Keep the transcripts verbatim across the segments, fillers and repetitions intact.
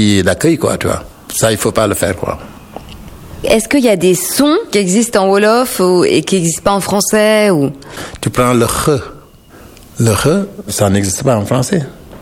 aussi d'accueil, quoi, tu vois. Ça, il faut pas le faire, quoi. Est-ce qu'il y a des sons qui existent en Wolof ou, et qui n'existent pas en français ou... Tu prends le H. Le H, ça n'existe pas en français.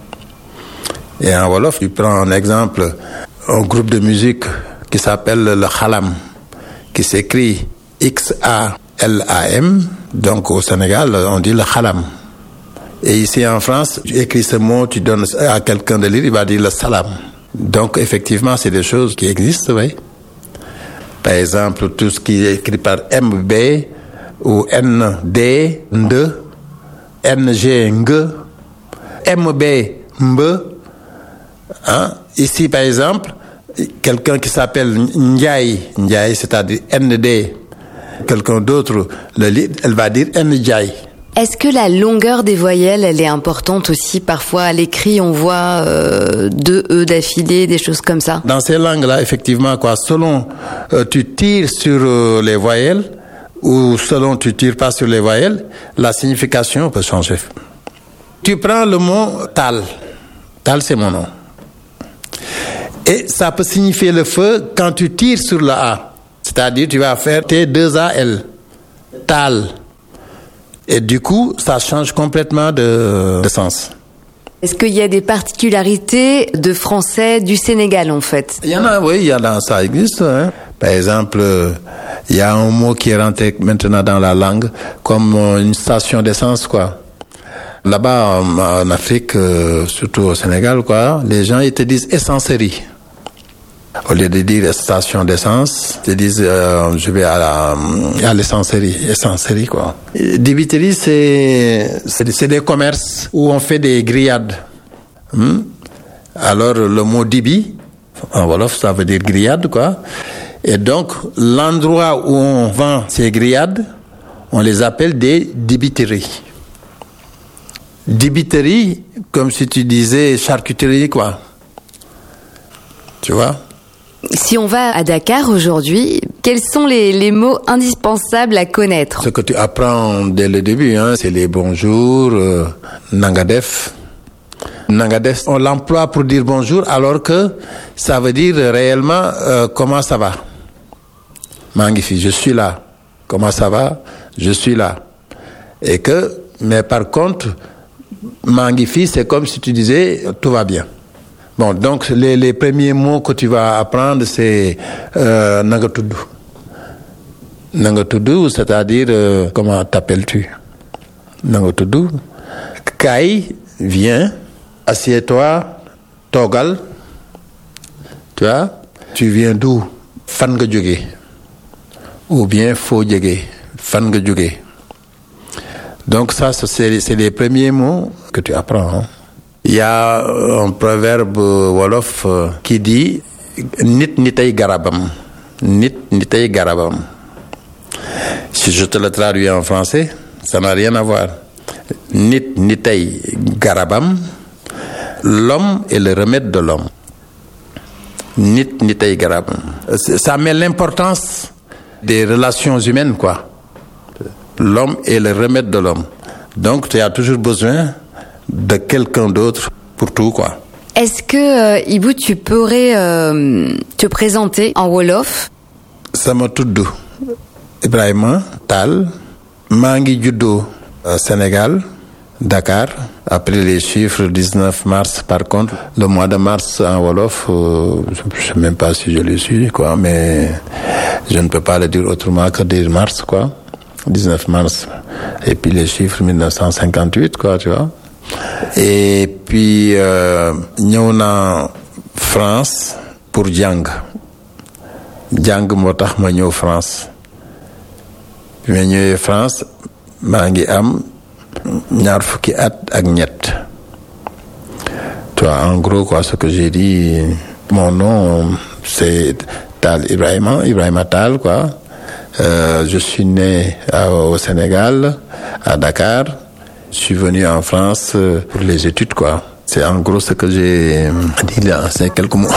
Et en Wolof, tu prends un exemple, un groupe de musique qui s'appelle le Khalam, qui s'écrit X A L A M. Donc au Sénégal, on dit le Khalam. Et ici en France, tu écris ce mot, tu donnes à quelqu'un de lire, il va dire le Salam. Donc effectivement, c'est des choses qui existent, oui. Par exemple, tout ce qui est écrit par M B ou N D, N D, N G, Ng, M B, Mb. Hein? Ici, par exemple, quelqu'un qui s'appelle Ndiaye, Ndiaye, c'est-à-dire N D, quelqu'un d'autre le lit, elle va dire Ndiaye. Est-ce que la longueur des voyelles, elle est importante aussi? Parfois, à l'écrit, on voit euh, deux E d'affilée, des choses comme ça. Dans ces langues-là, effectivement, quoi, selon euh, tu tires sur euh, les voyelles ou selon tu tires pas sur les voyelles, la signification peut changer. Tu prends le mot Tal. Tal, c'est mon nom. Et ça peut signifier le feu quand tu tires sur le A. C'est-à-dire, tu vas faire T deux A L. Tal. Et du coup, ça change complètement de, de sens. Est-ce qu'il y a des particularités de français du Sénégal, en fait? Il y en a, oui, il y en a, ça existe. Hein. Par exemple, il y a un mot qui est rentré maintenant dans la langue comme une station d'essence, quoi. Là-bas, en, en Afrique, surtout au Sénégal, quoi, les gens, ils te disent essencerie. Au lieu de dire station d'essence, ils disent euh, je vais à, la, à l'essencerie, essencerie quoi. Débiterie, c'est, c'est, c'est des commerces où on fait des grillades. Hmm? Alors le mot dibi, en wolof, ça veut dire grillade quoi. Et donc l'endroit où on vend ces grillades, on les appelle des débiteries. Débiterie, comme si tu disais charcuterie quoi. Tu vois? Si on va à Dakar aujourd'hui, quels sont les, les mots indispensables à connaître? Ce que tu apprends dès le début, hein, c'est les bonjours, euh, nangadef. Nangadef, on l'emploie pour dire bonjour alors que ça veut dire réellement euh, comment ça va. Mangifi, je suis là. Comment ça va? Je suis là. Et que, mais par contre, Mangifi, c'est comme si tu disais tout va bien. Bon, donc les, les premiers mots que tu vas apprendre, c'est euh, Nangatudu. Nangatudu, c'est-à-dire euh, comment t'appelles-tu? Nangatudu. Kai, viens, assieds-toi, togal. Tu vois? Tu viens d'où? Fan nga jóge. Ou bien foo jóge. Fan nga jóge. Donc ça, c'est, c'est les premiers mots que tu apprends. Hein? Il y a un proverbe wolof qui dit nit nitay garabam. Nit nitay garabam. Si je te le traduis en français, ça n'a rien à voir. Nit nitay garabam. L'homme est le remède de l'homme. Nit nitay garabam. Ça met l'importance des relations humaines, quoi. L'homme est le remède de l'homme. Donc tu as toujours besoin de quelqu'un d'autre pour tout, quoi. Est-ce que, euh, Ibou, tu pourrais euh, te présenter en wolof? Sama tudd Ibrahima Tall, maa ngi juddoo Sénégal, Dakar. Après les chiffres dix-neuf mars, par contre, le mois de mars en wolof, euh, je ne sais même pas si je le suis, quoi, mais je ne peux pas le dire autrement que dire mars, quoi. dix-neuf mars. Et puis les chiffres mille neuf cent cinquante-huit, quoi, tu vois. Et puis euh, ñëw na France pour jàng jàng moo tax ma ñëw France bi ma ñëwee France maa ngi am ñaar fukki at ak ñett. Toi, en gros quoi, ce que j'ai dit, mon nom c'est Tall Ibrahima, Ibrahima Tall quoi. Euh, je suis né à, au Sénégal, à Dakar. Je suis venu en France pour les études, quoi. C'est en gros ce que j'ai dit là, c'est quelques mots.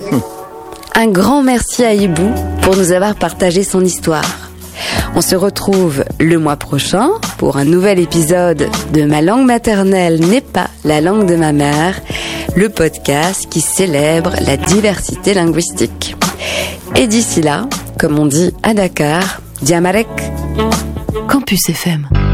Un grand merci à Ibou pour nous avoir partagé son histoire. On se retrouve le mois prochain pour un nouvel épisode de Ma langue maternelle n'est pas la langue de ma mère. le podcast qui célèbre la diversité linguistique. Et d'ici là, comme on dit à Dakar, Diamarek. Campus F M.